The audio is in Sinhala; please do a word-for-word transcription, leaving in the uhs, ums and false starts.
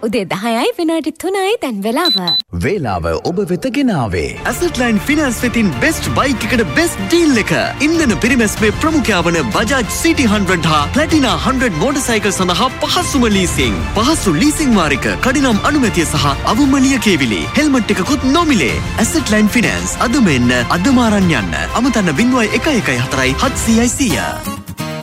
උදේ දහයයි විනාඩි තුනයි දැන් වෙලාව. වේලාව ඔබ වෙත ගෙනාවේ Asset Line Finance වෙතින් best bike එකට best deal එක. ඉන්ධන පිරිමැස්මේ ප්‍රමුඛයා වන Bajaj City one hundred හා Platina one hundred motorcycle සඳහා පහසුම leasing. පහසු leasing වාරික, කඩිනම් අනුමැතිය සහ අවම ලියකියවිලි. හෙල්මට් එකකුත් නොමිලේ. Asset Line Finance අදම එන්න අදම අරන් යන්න. අමතන්න zero one one four හතයි හත්සියයි සියය.